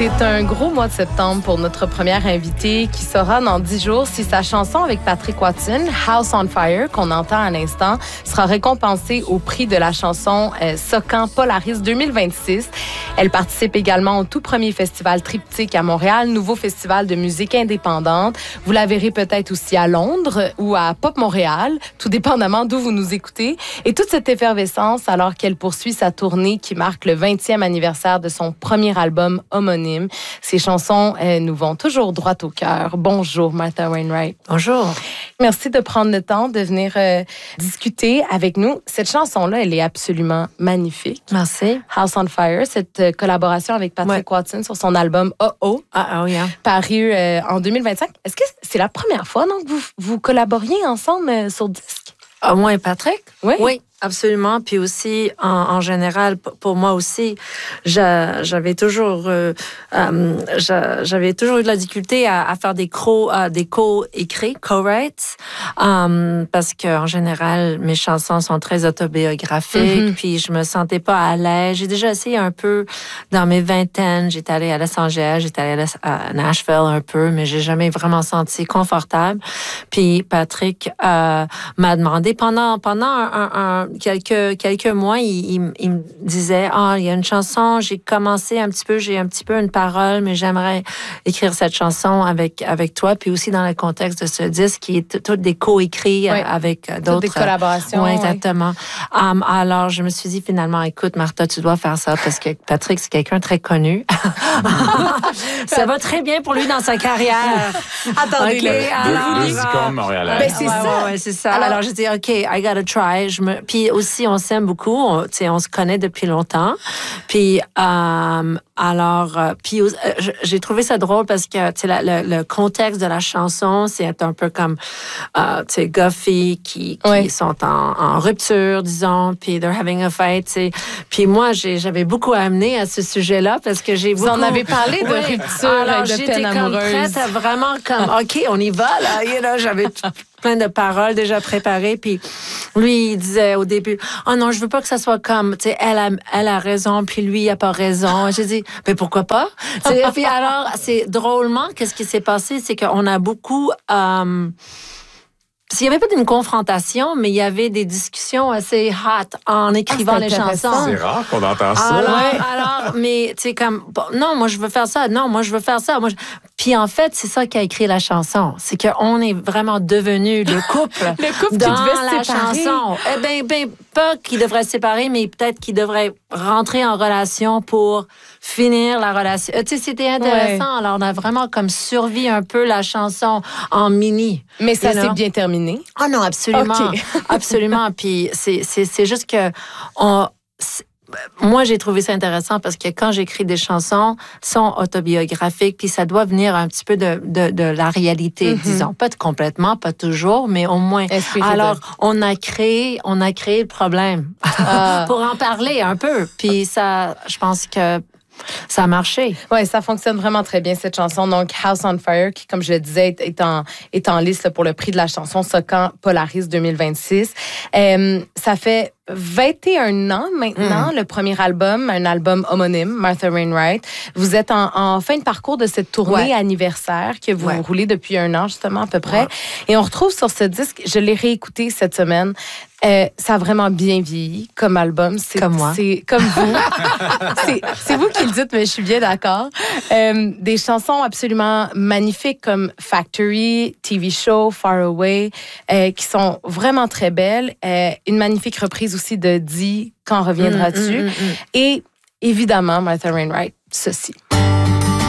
C'est un gros mois de septembre pour notre première invitée qui saura dans 10 jours si sa chanson avec Patrick Watson, House on Fire, qu'on entend à l'instant, sera récompensée au prix de la chanson Socan Polaris 2026. Elle participe également au tout premier festival Triptyque à Montréal, nouveau festival de musique indépendante. Vous la verrez peut-être aussi à Londres ou à Pop Montréal, tout dépendamment d'où vous nous écoutez. Et toute cette effervescence alors qu'elle poursuit sa tournée qui marque le 20e anniversaire de son premier album homonyme. Ces chansons nous vont toujours droit au cœur. Bonjour, Martha Wainwright. Bonjour. Merci de prendre le temps de venir discuter avec nous. Cette chanson-là, elle est absolument magnifique. Merci. House on Fire, cette collaboration avec Patrick Watson sur son album Oh, yeah. paru en 2025. Est-ce que c'est la première fois donc, que vous collaboriez ensemble sur disque? Moi et Patrick? Oui. Absolument. Puis aussi, en général, pour moi aussi, j'avais toujours eu de la difficulté à faire des co-écrits, co-writes, parce qu'en général, mes chansons sont très autobiographiques, puis je me sentais pas à l'aise. J'ai déjà essayé un peu dans mes vingtaines. J'étais allée à Los Angeles, j'étais allée à Nashville un peu, mais j'ai jamais vraiment senti confortable. Puis Patrick m'a demandé pendant quelques mois, il me disait il y a une chanson, j'ai un petit peu une parole, mais j'aimerais écrire cette chanson avec toi, puis aussi dans le contexte de ce disque qui est tout des co-écrits avec d'autres. Des collaborations. Oui, exactement. Alors, je me suis dit finalement, écoute, Martha, tu dois faire ça parce que Patrick, c'est quelqu'un de très connu. Ça va très bien pour lui dans sa carrière. Attendez, deux icônes montréalaises. C'est ça. Ouais, c'est ça. Alors, j'ai dit, OK, I gotta try. Puis aussi, on s'aime beaucoup. On se connaît depuis longtemps. Puis, j'ai trouvé ça drôle parce que le contexte de la chanson, c'est un peu comme Goffy qui sont en rupture, disons, puis they're having a fight. Puis moi, j'avais beaucoup à amener à ce sujet-là parce que j'ai beaucoup... Vous en avez parlé de rupture alors, et de peine amoureuse. J'étais prête à vraiment OK, on y va, là. J'avais plein de paroles déjà préparées. Puis lui, il disait au début, non, je veux pas que ça soit comme, elle a raison, puis lui, il a pas raison. J'ai dit, mais pourquoi pas? Puis alors, c'est drôlement, qu'est-ce qui s'est passé, c'est qu'on a beaucoup... S'il n'y avait pas d'une confrontation, mais il y avait des discussions assez hot en écrivant les chansons. C'est rare qu'on entend ça. Alors, mais tu sais, comme, non, moi, je veux faire ça. Non, moi, je veux faire ça. Puis en fait, c'est ça qui a écrit la chanson. C'est qu'on est vraiment devenu le couple. Le couple dans qui devait la se séparer. chanson. Pas qu'il devrait se séparer, mais peut-être qu'il devrait rentrer en relation pour finir la relation. Tu sais, c'était intéressant. Alors, on a vraiment comme survécu un peu la chanson en mini. Mais ça s'est bien terminé. Ah non, absolument. Okay. Absolument. Puis c'est juste que moi, j'ai trouvé ça intéressant parce que quand j'écris des chansons, sont autobiographiques, puis ça doit venir un petit peu de la réalité, disons. Pas complètement, pas toujours, mais au moins. Alors, on a créé le problème pour en parler un peu. Puis ça, je pense que ça a marché. Oui, ça fonctionne vraiment très bien, cette chanson. Donc, House on Fire, qui, comme je le disais, est en liste pour le prix de la chanson Socan Polaris 2026. Ça fait 21 ans maintenant, le premier album, un album homonyme, Martha Wainwright. Vous êtes en fin de parcours de cette tournée anniversaire que vous roulez depuis 1 an, justement, à peu près. Et on retrouve sur ce disque, je l'ai réécouté cette semaine, ça a vraiment bien vieilli comme album. Comme moi. C'est comme vous. c'est vous qui le dites, mais je suis bien d'accord. Des chansons absolument magnifiques comme Factory, TV Show, Far Away, qui sont vraiment très belles. Une magnifique reprise aussi de Di, Quand reviendras-tu? Et évidemment, Martha Wainwright, ceci.